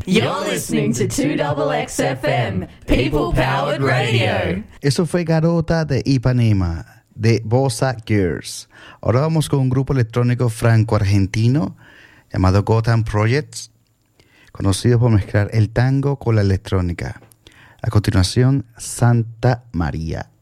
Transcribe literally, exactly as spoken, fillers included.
You're listening to two X X F M, People Powered Radio. Eso fue Garota de Ipanema, de Bossa Girls. Ahora vamos con un grupo electrónico franco-argentino llamado Gotham Projects, conocido por mezclar el tango con la electrónica. A continuación, Santa María.